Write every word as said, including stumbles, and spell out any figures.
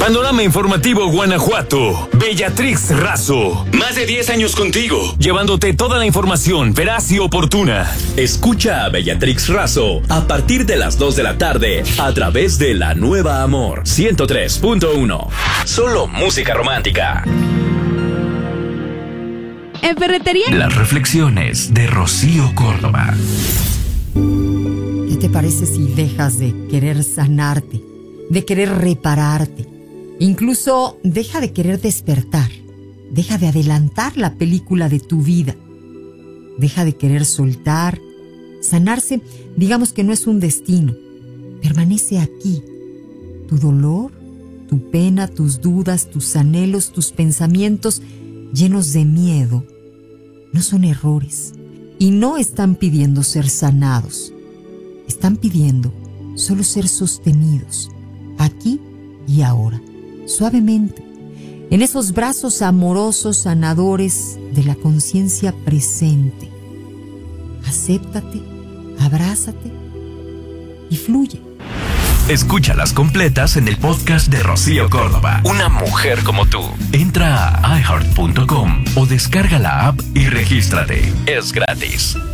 Panorama Informativo Guanajuato. Bellatrix Razo. Más de diez años contigo, llevándote toda la información veraz y oportuna. Escucha a Bellatrix Razo a partir de las dos de la tarde a través de La Nueva Amor ciento tres punto uno. Solo música romántica. En Ferretería. Las reflexiones de Rocío Córdoba. ¿Qué te parece si dejas de querer sanarte, de querer repararte? Incluso deja de querer despertar. Deja de adelantar la película de tu vida. Deja de querer soltar. Sanarse, digamos que no es un destino. Permanece aquí. Tu dolor, tu pena, tus dudas, tus anhelos, tus pensamientos llenos de miedo no son errores y no están pidiendo ser sanados. Están pidiendo solo ser sostenidos, aquí y ahora, suavemente, en esos brazos amorosos sanadores de la conciencia presente. Acéptate, abrázate y fluye. Escúchalas completas en el podcast de Rocío Córdoba. Una mujer como tú. Entra a i heart punto com o descarga la app y regístrate. Es gratis.